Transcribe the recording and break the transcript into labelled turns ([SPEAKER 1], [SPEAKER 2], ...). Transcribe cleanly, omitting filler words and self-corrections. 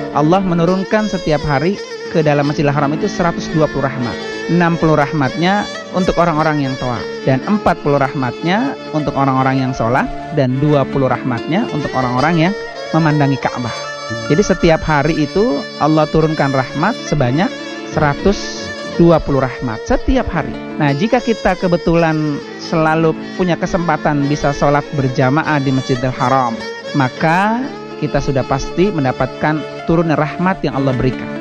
[SPEAKER 1] Allah menurunkan setiap hari ke dalam Masjidil Haram itu 120 rahmat. 60 rahmatnya untuk orang-orang yang tawaf, dan 40 rahmatnya untuk orang-orang yang sholat, dan 20 rahmatnya untuk orang-orang yang memandangi Ka'bah. Jadi setiap hari itu Allah turunkan rahmat sebanyak 120 rahmat setiap hari. Nah, jika kita kebetulan selalu punya kesempatan bisa sholat berjamaah di Masjidil Haram, maka kita sudah pasti mendapatkan turunnya rahmat yang Allah berikan.